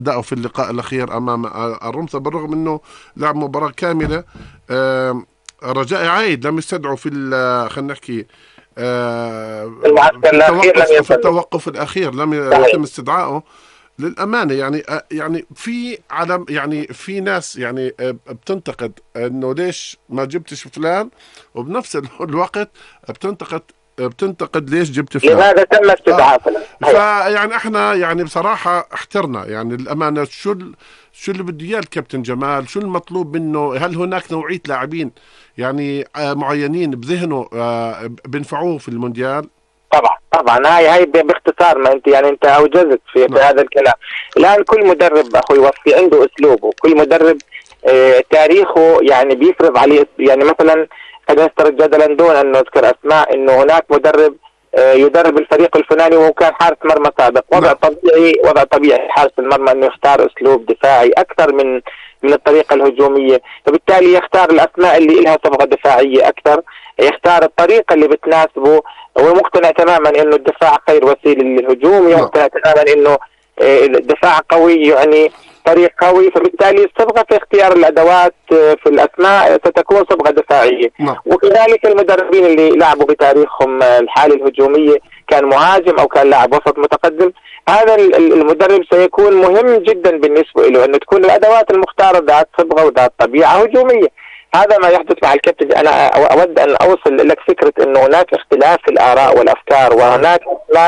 أداؤه في اللقاء الأخير أمام الرمسا، بالرغم أنه لعب مباراة كاملة. رجاء عايد لم يستدعوا في خلينا نحكي المعسكر في الأخير لم التوقف ينسحب. الأخير لم صحيح. يتم استدعائه للأمانة. يعني في علم، يعني في ناس يعني بتنتقد انه ليش ما جبتش فلان، وبنفس الوقت بتنتقد ليش جبت فلان. لماذا تم اه استدعاء فلان؟ صحيح. فيعني احنا يعني بصراحة احترنا يعني الأمانة شو اللي بده اياه الكابتن جمال، شو المطلوب منه. هل هناك نوعية لاعبين يعني معينين بذهنه بينفعوه في المونديال؟ طبعا طبعا، هاي باختصار ما انت يعني انت اوجزت في نعم. هذا الكلام. الان كل مدرب اخوي وفي عنده اسلوبه، كل مدرب تاريخه يعني بيفرض عليه. يعني مثلا خلينا نفترض جدلا دون ان نذكر اسماء، انه هناك مدرب يدرب الفريق الفلاني وهو كان حارس مرمى سابق. نعم. وضع طبيعي حارس المرمى انه يختار اسلوب دفاعي اكثر من الطريقه الهجوميه، فبالتالي يختار الاسماء اللي لها صبغه دفاعيه اكثر، يختار الطريقه اللي بتناسبه. هو مقتنع تماما انه الدفاع خير وسيله للهجوم، نعم. مقتنع تماما انه الدفاع قوي يعني فريق قوي، فبالتالي الصبغه في اختيار الادوات في الاسماء ستكون صبغه دفاعيه. نعم. وكذلك المدربين اللي لعبوا بتاريخهم الحالي الهجوميه، كان مهاجم او كان لاعب وسط متقدم، هذا المدرب سيكون مهم جدا بالنسبه له انه تكون الادوات المختاره ذات صبغه وذات طبيعه هجوميه. هذا ما يحدث مع الكابتن. انا اود ان اوصل لك فكره انه هناك اختلاف في الاراء والافكار، وهناك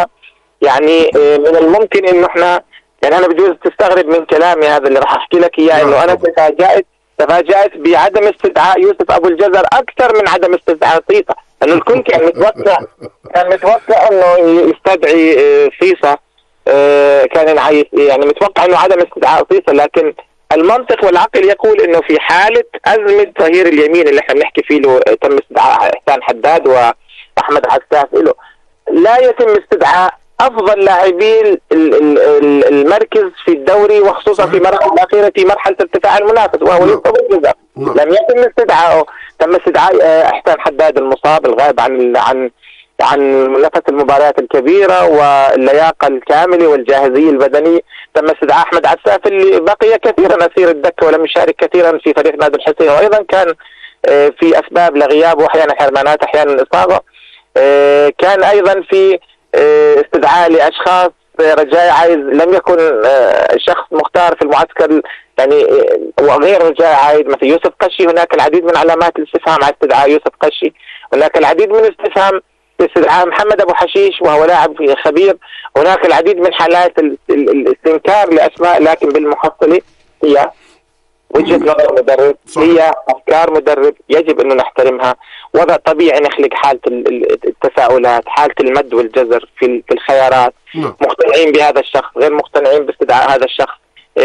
يعني من الممكن انه احنا يعني انا بجوز تستغرب من كلامي هذا اللي راح احكي لك اياه، لا انه انا طبعا. تفاجأت بعدم استدعاء يوسف ابو الجزر اكثر من عدم استدعاء صيصه، لانه الكل كان متوقع انه يستدعي صيصه. كان يعني متوقع انه عدم استدعاء صيصه، لكن المنطق والعقل يقول انه في حاله ازمه ظهير اليمين اللي احنا بنحكي فيه له تم استدعاء احسان حداد واحمد عساف له، لا يتم استدعاء افضل لاعبين المركز في الدوري، وخصوصا في صحيح. المرحله الاخيره في مرحله ارتفاع المنافس، وهو نعم. يوسف الجزر. نعم. لم يتم استدعائه. تم استدعاء احسان حداد المصاب الغائب عن نفس المباريات الكبيره واللياقه الكامله والجاهزيه البدنيه. تم استدعاء احمد عساف اللي بقي كثيرا اسير الدكه ولم يشارك كثيرا في فريق نادي الحسين، وايضا كان في اسباب لغيابه، احيانا حرمانات احيانا اصابه. كان ايضا في استدعاء لاشخاص. رجاء عايز لم يكن شخص مختار في المعسكر يعني، وغير رجاء عايد مثل يوسف قشي، هناك العديد من علامات الاستفهام على استدعاء يوسف قشي. هناك العديد من الاستفهام في استدعاء محمد ابو حشيش وهو لاعب خبير. هناك العديد من حالات الاستنكار لاسماء، لكن بالمحصله هي وجهة نظر مدرب، صح. هي أفكار مدرب يجب أنه نحترمها. وضع طبيعي نخلق حالة التساؤلات، حالة المد والجزر في الخيارات. نعم. مقتنعين بهذا الشخص، غير مقتنعين باستدعاء هذا الشخص.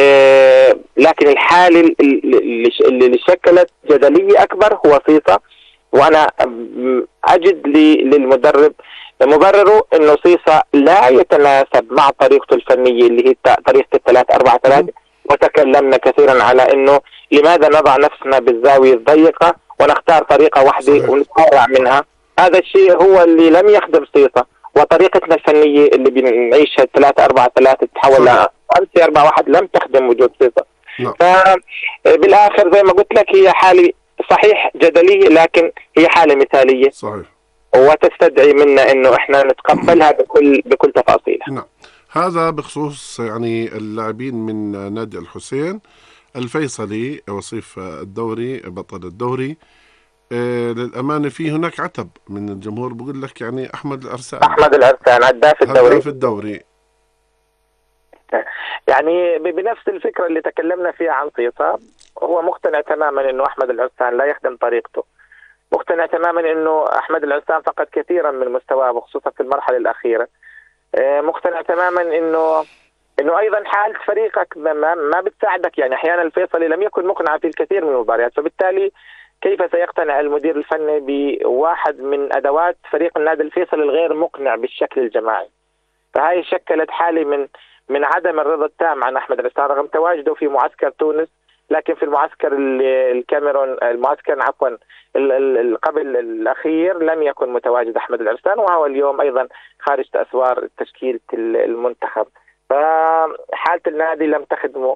لكن الحالة اللي شكلت جدلية أكبر هو صيصة. وأنا أجد للمدرب مبرره أنه صيصة لا يتناسب مع طريقته الفنية اللي هي طريقة 3-4-3. وتكلمنا كثيرا على انه لماذا نضع نفسنا بالزاويه الضيقه ونختار طريقه واحده ونتفرع منها. هذا الشيء هو اللي لم يخدم صيصه، وطريقتنا الفنيه اللي بنعيشها 3-4-3 تتحول ل 5-4-1 لم تخدم وجود صيصه. نعم. فبالاخر زي ما قلت لك هي حاله صحيح جدليه، لكن هي حاله مثاليه صحيح. وتستدعي منا انه احنا نتقبلها بكل تفاصيلها. نعم. هذا بخصوص يعني اللاعبين من نادي الحسين. الفيصلي وصيف الدوري بطل الدوري. للأمانة في هناك عتب من الجمهور بقول لك يعني أحمد الأرسان احمد العرسان هداف الدوري. هداف الدوري. يعني بنفس الفكرة اللي تكلمنا فيها عن صيصة، هو مقتنع تماما انه احمد العرسان لا يخدم طريقته، مقتنع تماما انه احمد العرسان فقد كثيرا من مستواه وخصوصا في المرحلة الأخيرة. مقتنع تماما انه ايضا حالة فريقك ما بتساعدك. يعني احيانا الفيصلي لم يكن مقنع في الكثير من المباريات، فبالتالي كيف سيقتنع المدير الفني بواحد من ادوات فريق النادي الفيصلي الغير مقنع بالشكل الجماعي؟ فهاي شكلت حالة من عدم الرضا التام عن احمد العرسان رغم تواجده في معسكر تونس، لكن في المعسكر الكاميرون المعسكر عفوا قبل الاخير لم يكن متواجد احمد العرسان، وهو اليوم ايضا خارج اسوار تشكيله المنتخب. فحالة النادي لم تخدمه.